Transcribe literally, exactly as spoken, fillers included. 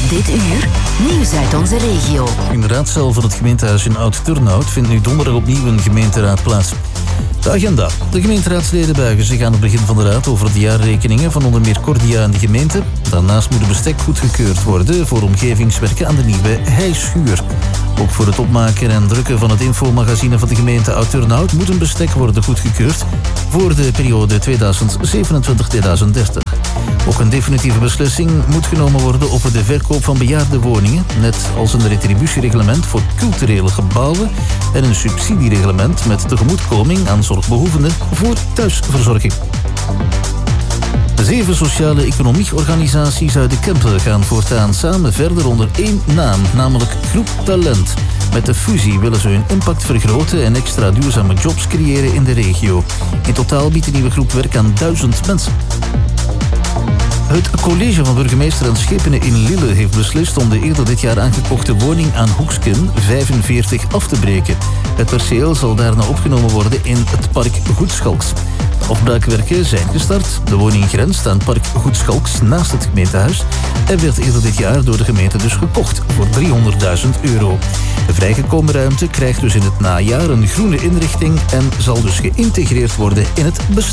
Dit uur, nieuws uit onze regio. In de raadzaal van het gemeentehuis in Oud-Turnhout vindt nu donderdag opnieuw een gemeenteraad plaats. De agenda. De gemeenteraadsleden buigen zich aan het begin van de raad over de jaarrekeningen van onder meer Cordia en de gemeente. Daarnaast moet de bestek goedgekeurd worden voor omgevingswerken aan de nieuwe heischuur. Ook voor het opmaken en drukken van het infomagazine van de gemeente Oud-Turnhout moet een bestek worden goedgekeurd voor de periode tweeduizend zevenentwintig tot tweeduizend dertig. Ook een definitieve beslissing moet genomen worden over de verkoop van bejaarde woningen, net als een retributiereglement voor culturele gebouwen en een subsidiereglement met tegemoetkoming aan zorgbehoevenden voor thuisverzorging. De zeven sociale economieorganisaties uit de Kempen gaan voortaan samen verder onder één naam, namelijk Groep Talent. Met de fusie willen ze hun impact vergroten en extra duurzame jobs creëren in de regio. In totaal biedt de nieuwe groep werk aan duizend mensen. Het college van burgemeester en Schepenen in Lille heeft beslist om de eerder dit jaar aangekochte woning aan Hoeksken vijfenveertig af te breken. Het perceel zal daarna opgenomen worden in het park Goedschalks. De afbraakwerken zijn gestart. De woning grenst aan park Goedschalks naast het gemeentehuis en werd eerder dit jaar door de gemeente dus gekocht voor driehonderdduizend euro. De vrijgekomen ruimte krijgt dus in het najaar een groene inrichting en zal dus geïntegreerd worden in het bestaande.